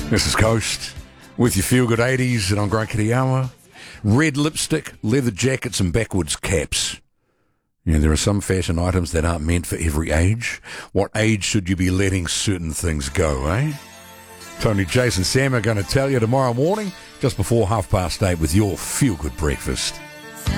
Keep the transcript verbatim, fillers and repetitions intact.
This is Coast with your Feel Good eighties and on Great Kitty-Awa. Red lipstick, leather jackets and backwards caps. Yeah, there are some fashion items that aren't meant for every age. What age should you be letting certain things go, eh? Tony, Jason, Sam are going to tell you tomorrow morning, just before half past eight with your Feel Good breakfast.